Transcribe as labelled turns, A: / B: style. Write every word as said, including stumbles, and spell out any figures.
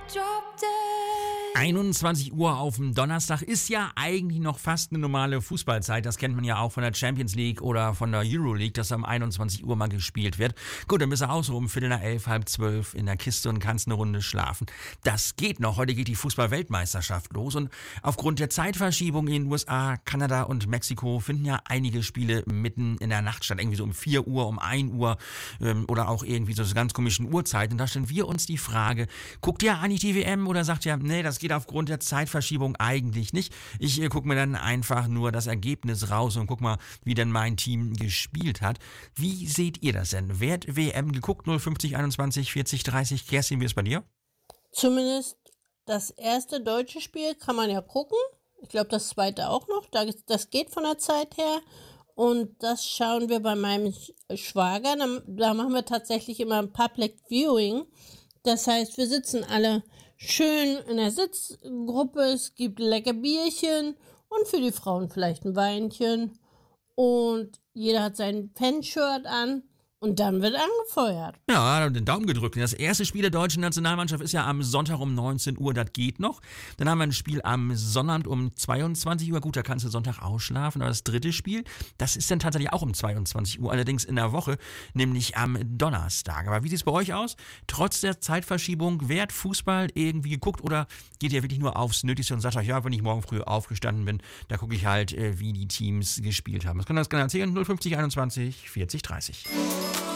A: einundzwanzig Uhr auf dem Donnerstag ist ja eigentlich noch fast eine normale Fußballzeit. Das kennt man ja auch von der Champions League oder von der Euroleague, dass um einundzwanzig Uhr mal gespielt wird. Gut, dann bist du auch so um Viertel nach elf, halb zwölf in der Kiste und kannst eine Runde schlafen. Das geht noch. Heute geht die Fußball-Weltmeisterschaft los und aufgrund der Zeitverschiebung in den U S A, Kanada und Mexiko finden ja einige Spiele mitten in der Nacht statt. Irgendwie so um vier Uhr, um ein Uhr ähm, oder auch irgendwie so ganz komischen Uhrzeiten. Und da stellen wir uns die Frage, guckt ihr eigentlich die W M oder sagt ihr, nee, das geht aufgrund der Zeitverschiebung eigentlich nicht. Ich äh, gucke mir dann einfach nur das Ergebnis raus und guck mal, wie denn mein Team gespielt hat. Wie seht ihr das denn? Wer hat W M geguckt? null fünfzig einundzwanzig vierzig dreißig. Kerstin, wie ist es bei dir?
B: Zumindest das erste deutsche Spiel kann man ja gucken. Ich glaube, das zweite auch noch. Das geht von der Zeit her. Und das schauen wir bei meinem Schwager. Da machen wir tatsächlich immer ein Public Viewing. Das heißt, wir sitzen alle schön in der Sitzgruppe. Es gibt lecker Bierchen und für die Frauen vielleicht ein Weinchen. Und jeder hat sein Fanshirt an. Und dann wird angefeuert.
A: Ja, den Daumen gedrückt. Das erste Spiel der deutschen Nationalmannschaft ist ja am Sonntag um neunzehn Uhr, das geht noch. Dann haben wir ein Spiel am Sonnabend um zweiundzwanzig Uhr. Gut, da kannst du Sonntag ausschlafen. Aber das dritte Spiel, das ist dann tatsächlich auch um zweiundzwanzig Uhr, allerdings in der Woche, nämlich am Donnerstag. Aber wie sieht es bei euch aus? Trotz der Zeitverschiebung, wer hat Fußball irgendwie geguckt oder geht ihr wirklich nur aufs Nötigste und sagt euch, ja, wenn ich morgen früh aufgestanden bin, da gucke ich halt, wie die Teams gespielt haben. Das könnt ihr uns gerne erzählen. null fünfzig einundzwanzig vierzig dreißig.